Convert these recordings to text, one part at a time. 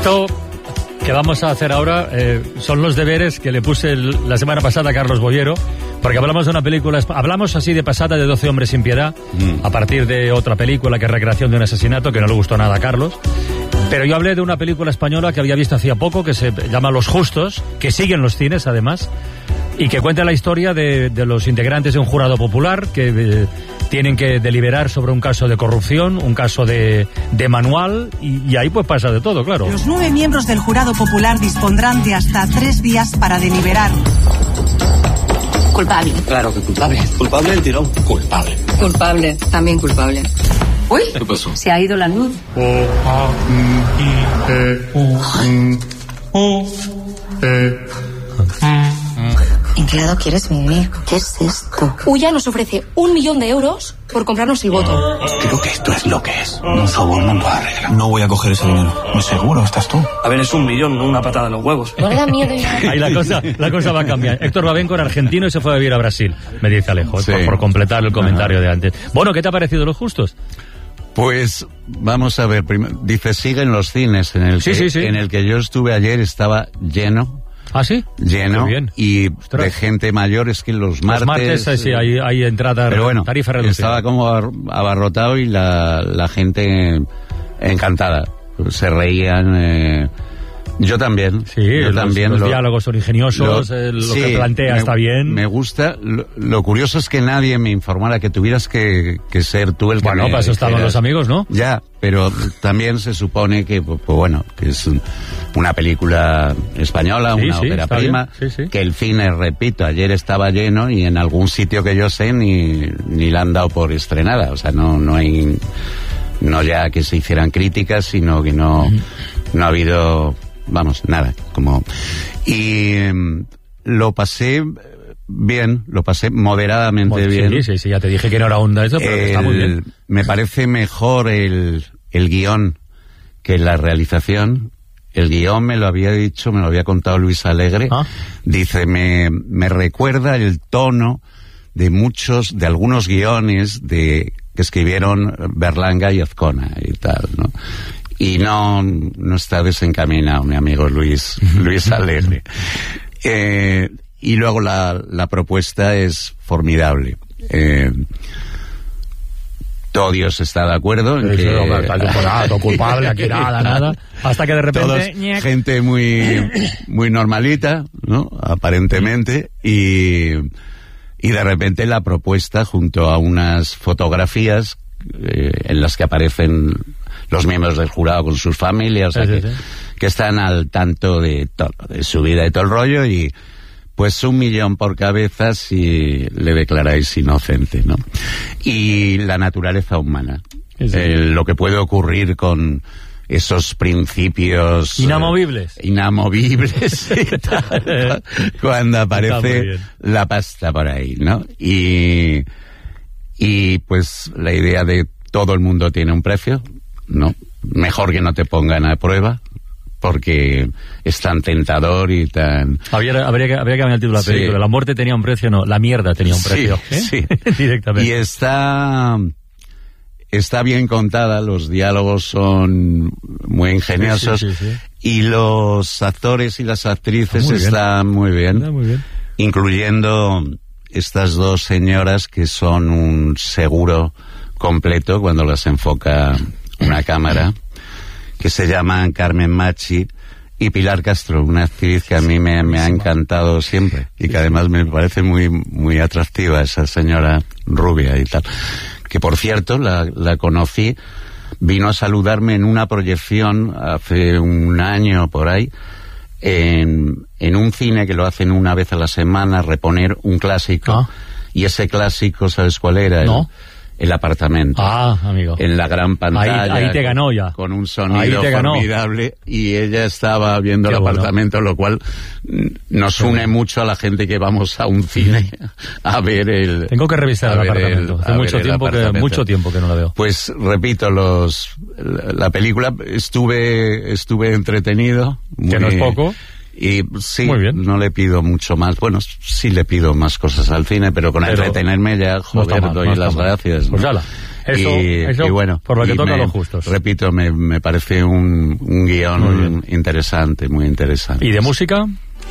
Esto que vamos a hacer ahora son los deberes que le puse la semana pasada a Carlos Boyero, porque hablamos de una película, hablamos así de pasada de 12 hombres sin piedad, a partir de otra película que es recreación de un asesinato, que no le gustó nada a Carlos. Pero yo hablé de una película española que había visto hacía poco, que se llama Los Justos, que sigue en los cines además, y que cuenta la historia de los integrantes de un jurado popular que tienen que deliberar sobre un caso de corrupción, un caso de manual, y ahí pues pasa de todo, claro. Los 9 miembros del jurado popular dispondrán de hasta 3 días para deliberar. Culpable. Claro que culpable. Culpable el tirón. Culpable. Culpable. También culpable. Uy, ¿Qué pasó? Se ha ido la luz. ¿En qué lado quieres vivir? ¿Qué es esto? Ulla nos ofrece 1 millón de euros por comprarnos el voto. Creo que esto es lo que es. Un soborno no arregla. No voy a coger ese dinero. ¿Muy seguro estás tú? A ver, es 1 millón, no una patada en los huevos. No le da miedo. Ahí la cosa va a cambiar. Héctor Babenco era argentino y se fue a vivir a Brasil, me dice Alejo, sí. por completar el comentario de antes. Bueno, ¿qué te ha parecido Los Justos? Pues vamos a ver, dice sigue en los cines, en el que yo estuve ayer estaba lleno. ¿Ah, sí? Lleno. Bien. Y ostras, de gente mayor. Es que los martes... Los martes sí, hay entrada, pero bueno, tarifa reducida. Estaba como abarrotado y la gente encantada. Se reían... Yo también. Sí, los diálogos son ingeniosos, lo que plantea está bien. Me gusta. Lo curioso es que nadie me informara, que tuvieras que ser tú el que Bueno, para eso estaban los amigos, ¿no? Ya, pero también se supone que, pues bueno, que es una película española, una ópera prima, que el cine, repito, ayer estaba lleno y en algún sitio que yo sé ni la han dado por estrenada. O sea, no hay... No ya que se hicieran críticas, sino que no ha habido... Vamos, nada, y lo pasé bien, lo pasé moderadamente bien. Sí, ya te dije que no era onda eso, pero está muy bien. Me parece mejor el guión que la realización. El guión me lo había contado Luis Alegre. Dice, me recuerda el tono de algunos guiones que escribieron Berlanga y Azcona y tal, ¿no? Y no está desencaminado mi amigo Luis Alegre. Y luego la propuesta es formidable. Todo Dios está de acuerdo en que... todo culpable, aquí nada. Hasta que de repente... Gente muy normalita, ¿no? Aparentemente. Y de repente la propuesta, junto a unas fotografías en las que aparecen los miembros del jurado con sus familias, que están al tanto de todo, de su vida y todo el rollo, y pues 1 millón por cabeza si le declaráis inocente, ¿no? Y la naturaleza humana, lo que puede ocurrir con esos principios inamovibles cuando aparece la pasta por ahí, ¿no? Y pues la idea de todo el mundo tiene un precio, ¿no? Mejor que no te pongan a prueba, porque es tan tentador y tan... Habría que cambiar el título de la película. La muerte tenía un precio, no, la mierda tenía un precio. Sí. Directamente. Y está bien contada, los diálogos son muy ingeniosos, y los actores y las actrices están muy bien, incluyendo estas 2 señoras que son un seguro completo cuando las enfoca una cámara, que se llaman Carmen Machi y Pilar Castro, una actriz que a mí me ha encantado siempre y que además me parece muy, muy atractiva, esa señora rubia y tal. Que por cierto, la conocí, vino a saludarme en una proyección hace 1 año por ahí, en un cine que lo hacen una vez a la semana, reponer un clásico. Y ese clásico, ¿sabes cuál era? No. El Apartamento. Amigo. En la gran pantalla. Ahí te ganó ya. Con un sonido formidable. Y ella estaba viendo el Apartamento, lo cual nos une mucho a la gente que vamos a un cine a ver el... Tengo que revisar el Apartamento. Hace mucho tiempo que no la veo. Pues repito, la película estuve entretenido. Que no es poco. Y sí, no le pido mucho más. Bueno, sí le pido más cosas al cine, pero con entretenerme ya, doy las gracias. Pues Eso y bueno, por lo que toca a los justos. Repito, me parece un guión interesante, muy interesante. ¿Y de música?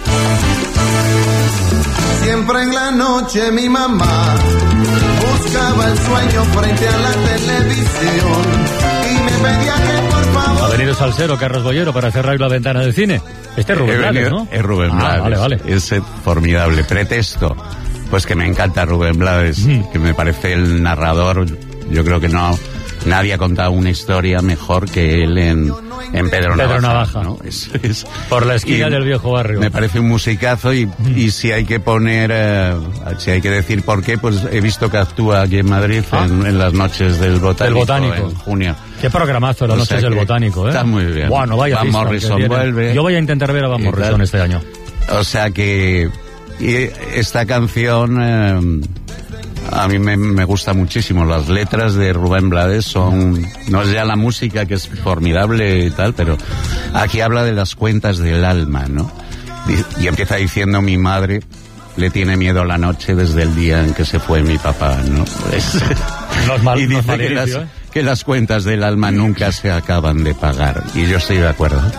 Siempre en la noche mi mamá buscaba el sueño frente a la televisión y me pedía que por favor... Ha venido Salsero, Carlos Boyero, para cerrar la ventana del cine. Este es Rubén Blades, ¿no? Es Rubén Blades. Vale. Es formidable. Pretexto, pues que me encanta Rubén Blades, que me parece el narrador. Yo creo que nadie ha contado una historia mejor que él en Pedro Navaja. ¿No? Por la esquina del viejo barrio. Me parece un musicazo y si hay que poner, si hay que decir por qué, pues he visto que actúa aquí en Madrid en las noches del Botánico. En junio. Qué programazo, las noches del Botánico, ¿eh? Está muy bien. Bueno, vaya Van Morrison vuelve. Yo voy a intentar ver a Van Morrison este año. O sea que esta canción... a mí me gusta muchísimo. Las letras de Rubén Blades no es ya la música, que es formidable y tal, pero aquí habla de las cuentas del alma, ¿no? Y empieza diciendo: mi madre le tiene miedo a la noche desde el día en que se fue mi papá, ¿no? Y dice que las cuentas del alma nunca se acaban de pagar. Y yo estoy de acuerdo.